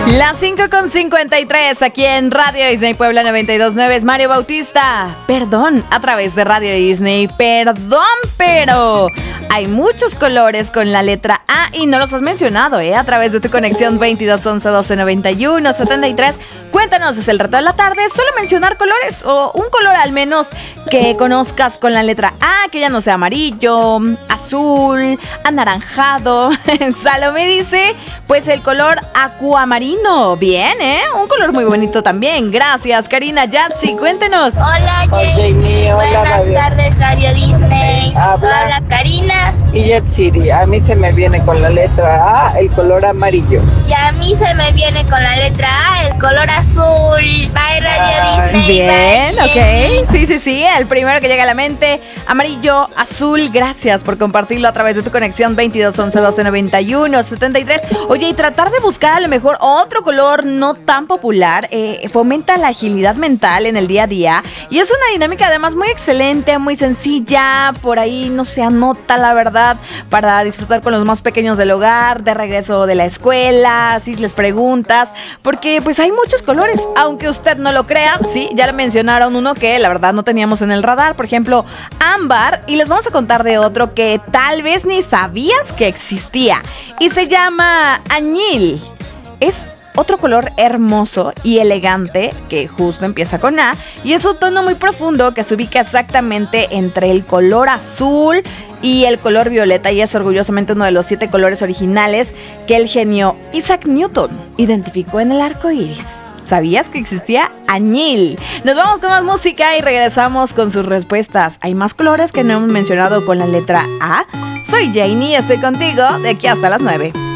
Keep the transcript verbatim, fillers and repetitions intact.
Las cinco con cincuenta y tres aquí en Radio Disney Puebla noventa y dos punto nueve es Mario Bautista. Perdón, a través de Radio Disney. Perdón, pero hay muchos colores con la letra A y no los has mencionado, ¿eh? A través de tu conexión veintidós once doce noventa y uno setenta y tres. Cuéntanos, es el reto de la tarde. Solo mencionar colores o un color al menos que conozcas con la letra A, que ya no sea amarillo, azul, anaranjado. Salomé dice, pues el color acuamarino. Bien, ¿eh? Un color muy bonito también. Gracias, Karina Yatsi. Cuéntenos. Hola, Jenny. Buenas tardes, Radio Disney. Habla, Habla Karina. Y Yatsiri. A mí se me viene con la letra A el color amarillo. Y a mí se me viene con la letra A el color azul. Bye, Radio Disney. Bien, Bye, ok. Jenny. Sí, sí, sí. El primero que llega a la mente, amarillo, azul. Gracias por compartirlo a través de tu conexión veintidós once doce noventa y uno setenta y tres. Oye, y tratar de buscar a lo mejor otro color no tan popular eh, fomenta la agilidad mental en el día a día. Y es una dinámica además muy excelente, muy sencilla. Por ahí no se anota, la verdad, para disfrutar con los más pequeños del hogar, de regreso de la escuela, si les preguntas, porque pues hay muchos colores, aunque usted no lo crea. Sí, ya le mencionaron uno que la verdad no teníamos en el radar, por ejemplo, ámbar, y les vamos a contar de otro que tal vez ni sabías que existía, y se llama añil. Es otro color hermoso y elegante que justo empieza con A y es un tono muy profundo que se ubica exactamente entre el color azul y el color violeta, y es orgullosamente uno de los siete colores originales que el genio Isaac Newton identificó en el arco iris. ¿Sabías que existía añil? Nos vamos con más música y regresamos con sus respuestas. Hay más colores que no hemos mencionado con la letra A. Soy Janie y estoy contigo de aquí hasta las nueve.